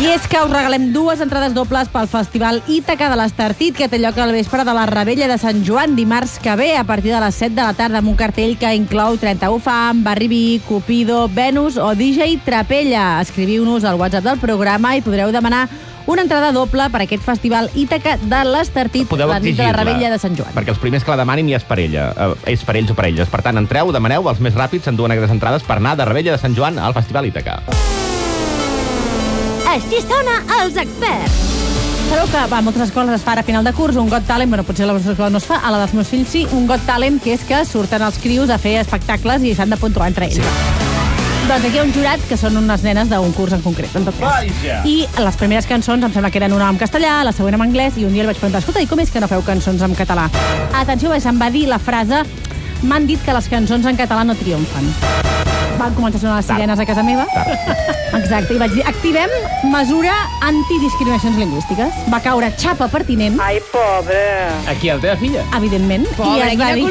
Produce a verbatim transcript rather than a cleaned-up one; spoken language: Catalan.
I és que us regalem dues entrades dobles pel Festival Ítaca de l'Estartit, que té lloc al vespre de la Rebella de Sant Joan, dimarts que ve, a partir de les set de la tarda, amb un cartell que inclou trenta-u fam, Barri Vi, Cupido, Venus o D J Trapella. Escriviu-nos al WhatsApp del programa i podreu demanar una entrada doble per a aquest Festival Ítaca de l'Estartit, la nit de la Rebella de Sant Joan. Perquè els primers que la demanin ja és per ella. Eh, és per ells o per elles. Per tant, entreu, demaneu, els més ràpids s'enduen aquestes entrades per anar de Rebella de Sant Joan al Festival Ítaca. Així sona els experts. Sabeu que a moltes escoles es fa a final de curs un Got Talent, bueno, potser a la vostra escola no es fa, a la dels meus fills sí, un Got Talent, que és que surten els crios a fer espectacles i s'han de puntuar entre ells. Sí. Doncs aquí hi ha un jurat que són unes nenes d'un curs en concret, en tot cas. Vaja. I les primeres cançons em sembla que eren una en castellà, la següent en anglès, i un dia el vaig preguntar, escolta, i com és que no feu cançons en català? Atenció, se'm va dir la frase, m'han dit que les cançons en català no triomfen. Van començar a sonar les sirenes a casa meva. Exacte, i vaig dir, activem mesura antidiscriminacions lingüístiques. Va caure xapa pertinent. Ai, pobre. Aquí, a la teva filla? Evidentment. Pobre, I es va dir